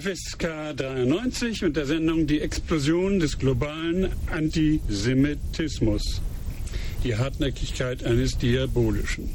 FSK 93 mit der Sendung Die Explosion des globalen Antisemitismus. Die Hartnäckigkeit eines Diabolischen.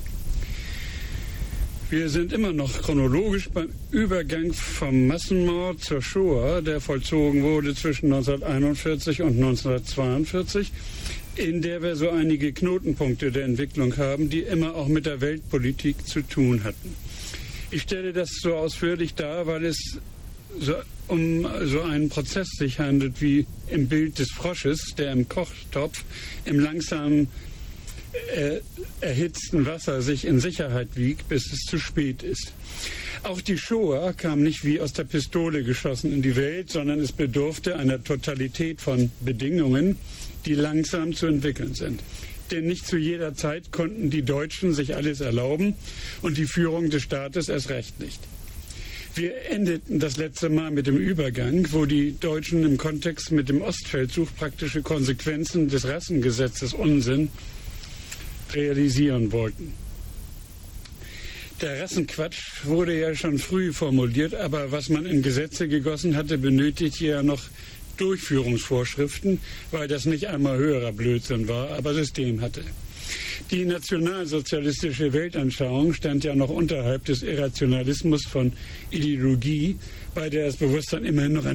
Wir sind immer noch chronologisch beim Übergang vom Massenmord zur Shoah, der vollzogen wurde zwischen 1941 und 1942, in der wir so einige Knotenpunkte der Entwicklung haben, die immer auch mit der Weltpolitik zu tun hatten. Ich stelle das so ausführlich dar, weil es um so einen Prozess sich handelt wie im Bild des Frosches, der im Kochtopf im langsamen erhitzten Wasser sich in Sicherheit wiegt, bis es zu spät ist. Auch die Shoah kam nicht wie aus der Pistole geschossen in die Welt, sondern es bedurfte einer Totalität von Bedingungen, die langsam zu entwickeln sind. Denn nicht zu jeder Zeit konnten die Deutschen sich alles erlauben und die Führung des Staates erst recht nicht. Wir endeten das letzte Mal mit dem Übergang, wo die Deutschen im Kontext mit dem Ostfeldzug praktische Konsequenzen des Rassengesetzes Unsinn realisieren wollten. Der Rassenquatsch wurde ja schon früh formuliert, aber was man in Gesetze gegossen hatte, benötigte ja noch Durchführungsvorschriften, weil das nicht einmal höherer Blödsinn war, aber System hatte. Die nationalsozialistische Weltanschauung stand ja noch unterhalb des Irrationalismus von Ideologie, bei der das Bewusstsein immerhin noch